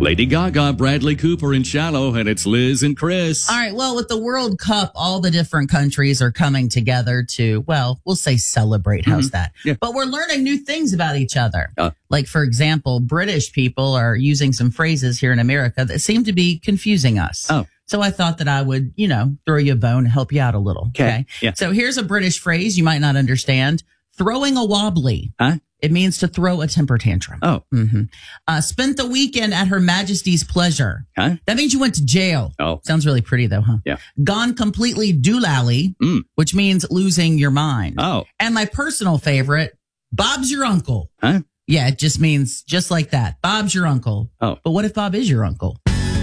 Lady Gaga, Bradley Cooper, and Shallow, and it's Liz and Chris. All right. Well, with the World Cup, all the different countries are coming together to, well, we'll say celebrate. How's that? Yeah. But we're learning new things about each other. Like, for example, British people are using some phrases here in America that seem to be confusing us. Oh. So I thought that I would, throw you a bone and help you out a little. Okay. Yeah. So here's a British phrase you might not understand. Throwing a wobbly. Huh? It means to throw a temper tantrum. Oh. Spent the weekend at Her Majesty's pleasure. Huh? That means you went to jail. Oh. Sounds really pretty though, huh? Yeah. Gone completely doolally, which means losing your mind. Oh. And my personal favorite, Bob's your uncle. Huh? Yeah, it just means just like that. Bob's your uncle. Oh. But what if Bob is your uncle?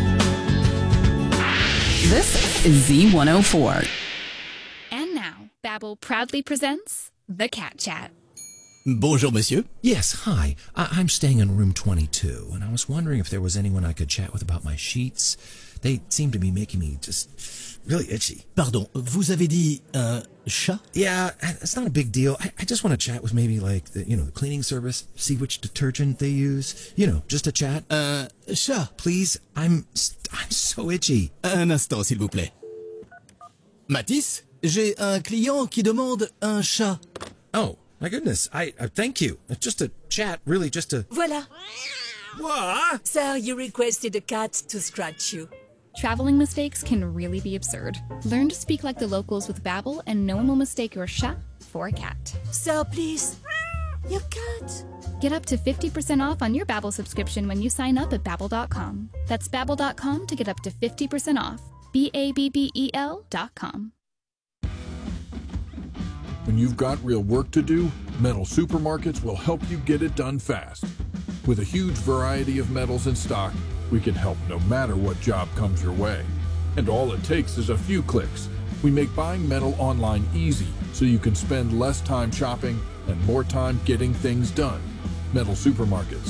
This is Z104. And now, Babbel proudly presents The Cat Chat. Bonjour, monsieur. Yes, hi. I'm staying in room 22, and I was wondering if there was anyone I could chat with about my sheets. They seem to be making me just really itchy. Pardon, vous avez dit un chat? Yeah, it's not a big deal. I just want to chat with maybe like the cleaning service, see which detergent they use. Just a chat. Chat. Please, I'm so itchy. Un instant, s'il vous plaît. Mathis, j'ai un client qui demande un chat. Oh, my goodness. I thank you. Just a chat, really, just a... Voilà. What? Sir, you requested a cat to scratch you. Traveling mistakes can really be absurd. Learn to speak like the locals with Babbel, and no one will mistake your chat for a cat. Sir, please. Your cat. Get up to 50% off on your Babbel subscription when you sign up at Babbel.com. That's Babbel.com to get up to 50% off. BABBEL.com. When you've got real work to do, Metal Supermarkets will help you get it done fast. With a huge variety of metals in stock, we can help no matter what job comes your way. And all it takes is a few clicks. We make buying metal online easy so you can spend less time shopping and more time getting things done. Metal Supermarkets.